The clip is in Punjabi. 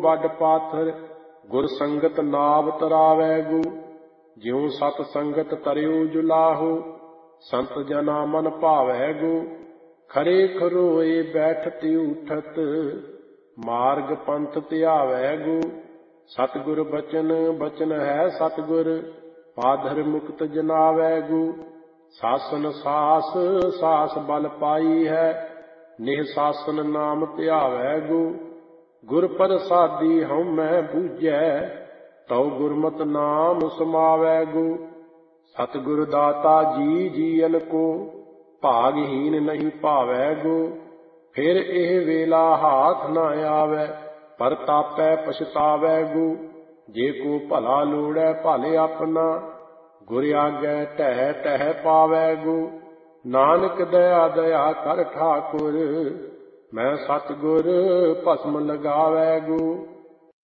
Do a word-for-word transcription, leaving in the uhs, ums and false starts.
ਵੱਡ ਪਾਥਰ, ਗੁਰ ਸੰਗਤ ਨਾਵ ਤਰਾਵੈ ਗੋ। ਜਿਉ ਸਤ ਸੰਗਤ ਤਰਿਉ ਜੁਲਾਹੋ, ਸੰਤ ਜਨਾ ਮਨ ਭਾਵੈ ਗੋ। ਖਰੇ ਖਰੋਏ ਬੈਠਤ ਉਠਤ, ਮਾਰਗ ਪੰਥ ਧਿਆਵੈ ਗੋ। ਸਤਿਗੁਰ ਬਚਨ ਬਚਨ ਹੈ ਸਤਿਗੁਰ, ਪਾਧਰ ਮੁਕਤ ਜਨਾਵੈ ਗੋ। ਸਾਸਨ ਸਾਸ ਸਾਸ ਬਲ ਪਾਈ ਹੈ, ਨਿਹ ਸਾਸਨ ਨਾਮ ਧਿਆਵੈ ਗੋ। ਗੁਰ ਪ੍ਰਸਾਦੀ ਹਉਮੈ ਬੂਝੈ, ਤਉ ਗੁਰਮਤਿ ਨਾਮ ਸਮਾਵੈ ਗੋ। ਸਤਿਗੁਰ ਦਾਤਾ ਜੀ ਜੀਅਨ ਕੋ, ਭਾਗਹੀਨ ਨਹੀਂ ਭਾਵੈ ਗੋ। ਫਿਰ ਇਹ ਵੇਲਾ ਹਾਥ ਨਾ ਆਵੈ, ਪਰਤਾਪੈ ਪਛਤਾਵੈ ਗੋ। ਜੇ ਕੋ ਭਲਾ ਲੋੜੈ ਭਲ ਆਪਣਾ, ਗੁਰ ਆਗੈ ਢਹਿ ਢਹਿ ਪਾਵੈ ਗੋ। ਨਾਨਕ ਦਇਆ ਦਇਆ ਕਰ ਠਾਕੁਰ, ਮੈਂ ਸਤਿਗੁਰ ਭਸਮ ਲਗਾਵੈ ਗੋ।